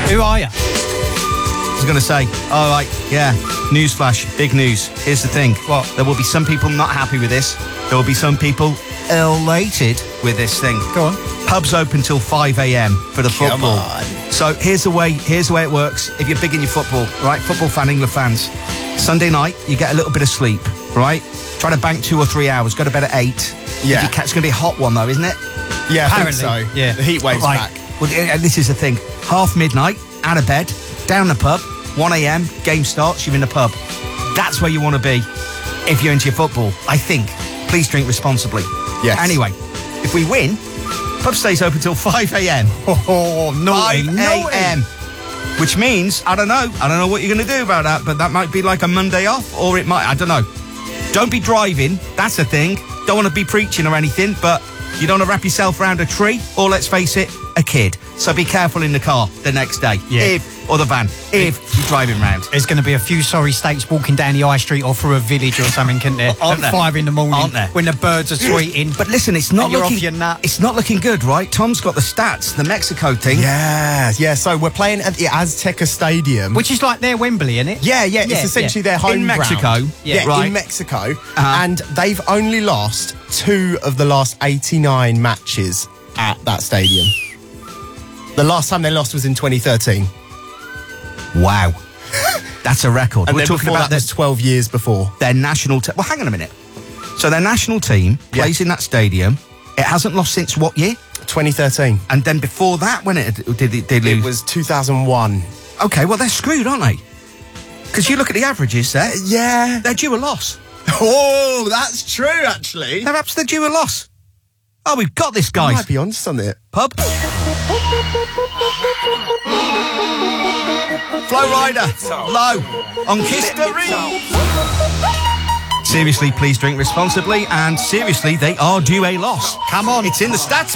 Who are you? I was going to say, all right, yeah, newsflash, big news. Here's the thing. What? There will be some people not happy with this. There will be some people elated with this thing. Go on. Pubs open till 5 a.m. for the Come football. on. So here's the way it works. If you're big in your football, right, football fan, England fans, Sunday night, you get a little bit of sleep, right? Try to bank 2 or 3 hours, go to bed at 8. Yeah. It's going to be a hot one though, isn't it? Yeah, I think Apparently, so. yeah. The heat wave's Right. back. Well, this is the thing. Half midnight, out of bed, down the pub, 1 a.m, game starts, you're in the pub. That's where you want to be if you're into your football, I think. Please drink responsibly. Yes. Anyway, if we win, pub stays open till 5 a.m. Oh, no. 5 a.m. Which means, I don't know what you're going to do about that, but that might be like a Monday off, or it might, I don't know. Don't be driving, that's a thing. Don't want to be preaching or anything, but you don't want to wrap yourself around a tree, or let's face it, a kid. So be careful in the car the next day, Yeah. or the van, if you're driving round. There's going to be a few sorry states walking down the high street or through a village or something, isn't there? Aren't At there? 5 in the morning, Aren't there? when the birds are tweeting. But listen, it's not And you're looking. off your nut. It's not looking good, right? Tom's got the stats, the Mexico thing. Yeah. So we're playing at the Azteca Stadium. Which is like their Wembley, isn't it? Yeah, it's essentially their home In Mexico? ground. Yeah, right. in Mexico. And they've only lost 2 of the last 89 matches at that stadium. The last time they lost was in 2013. Wow, that's a record. And We're then talking before about that was 12 years before. their national team. Well, hang on a minute. So their national team plays in that stadium. It hasn't lost since what year? 2013. And then before that, when did it lose? It was 2001. Okay, well, they're screwed, aren't they? Because you look at the averages there, Yeah. they're due a loss. Oh, that's true, actually. Perhaps they're due a loss. Oh, we've got this, I guys. might be honest on it. Pub. Flow Rider, low, on History. Seriously, please drink responsibly, and seriously, they are due a loss. Come on, it's in the stats.